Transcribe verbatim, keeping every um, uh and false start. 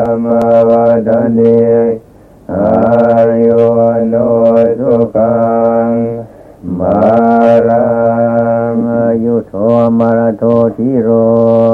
มาวาดานิอายุวันโนสุขังบาลังอายุโทมรโทธิโร